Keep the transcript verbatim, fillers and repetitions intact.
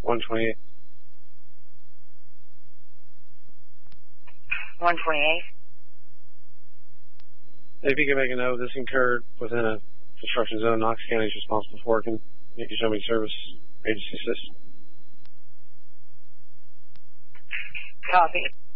one twenty-eight. one twenty-eight. If you can make a note, this occurred within a construction zone. Knox County is responsible for working. Yankee Zombie Service Agency Assist. Copy.